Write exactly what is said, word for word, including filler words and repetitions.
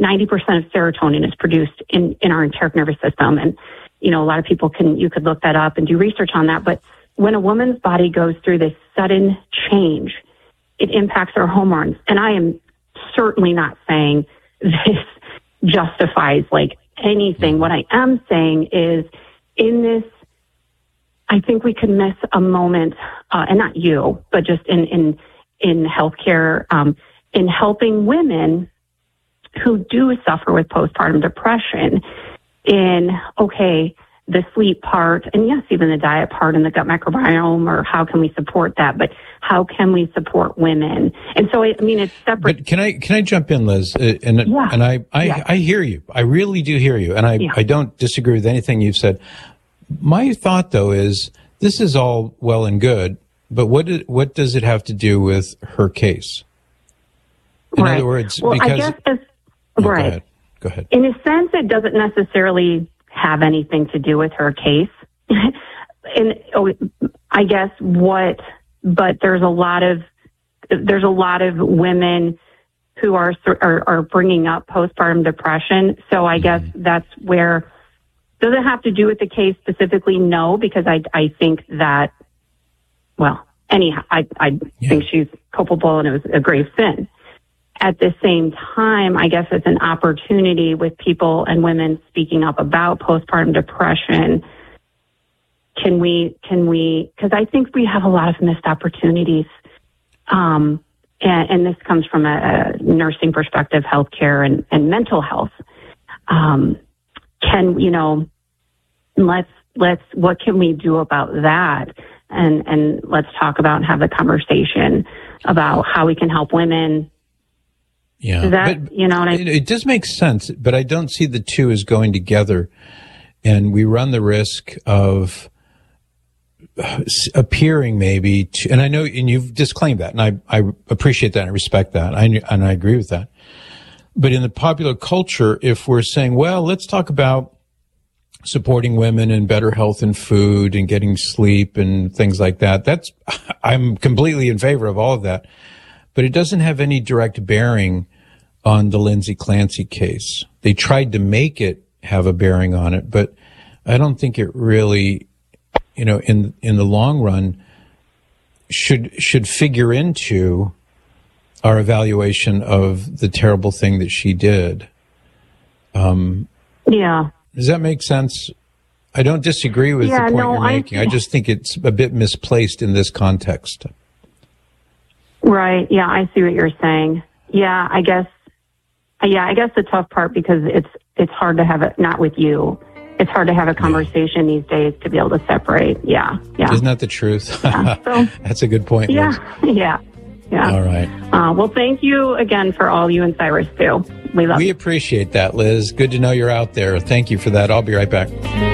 ninety percent of serotonin is produced in, in our enteric nervous system. And, you know, a lot of people can, you could look that up and do research on that. But when a woman's body goes through this sudden change, it impacts her hormones. And I am certainly not saying this justifies like anything. What I am saying is in this, I think we could miss a moment, uh, and not you, but just in, in, in healthcare, um, in helping women who do suffer with postpartum depression in, okay, the sleep part, and yes, even the diet part and the gut microbiome, or how can we support that? But how can we support women? And so, I, I mean, it's separate. But can I, can I jump in, Liz? Uh, and, yeah. and I, I, yeah. I hear you. I really do hear you. And I, yeah. I don't disagree with anything you've said. My thought though is this is all well and good, but what, did, what does it have to do with her case? In right. other words, well, because, I guess it's, oh, right. Go ahead. Go ahead. In a sense, it doesn't necessarily have anything to do with her case. And oh, I guess what, but there's a lot of, there's a lot of women who are, are, are bringing up postpartum depression. So I guess mm-hmm. that's where, does it have to do with the case specifically? No, because I, I think that, well, anyhow, I, I yeah. think she's culpable and it was a grave sin. At the same time, I guess it's an opportunity with people and women speaking up about postpartum depression. Can we, can we, because I think we have a lot of missed opportunities. Um, and, and this comes from a, a nursing perspective, healthcare and, and mental health. Um, can, you know, let's, let's, what can we do about that? And, and let's talk about and have a conversation about how we can help women. Yeah, that, but you know what I it, it does make sense, but I don't see the two as going together. And we run the risk of appearing maybe to, and I know, and you've disclaimed that, and I, I appreciate that and I respect that. I, and I agree with that. But in the popular culture, if we're saying, well, let's talk about supporting women and better health and food and getting sleep and things like that, that's, I'm completely in favor of all of that. But it doesn't have any direct bearing on the Lindsay Clancy case. They tried to make it have a bearing on it, but I don't think it really, you know, in in the long run, should should figure into our evaluation of the terrible thing that she did. Um, yeah. Does that make sense? I don't disagree with yeah, the point no, you're making. I, I just think it's a bit misplaced in this context. Right. Yeah, I see what you're saying. Yeah, I guess. Yeah, I guess the tough part, because it's it's hard to have it, not with you. It's hard to have a conversation yeah. these days to be able to separate. Yeah, yeah. Isn't that the truth? Yeah, so, that's a good point. Yeah, Liz. yeah, yeah. All right. Uh, well, thank you again for all you and Cyrus do. We love We you. appreciate that, Liz. Good to know you're out there. Thank you for that. I'll be right back.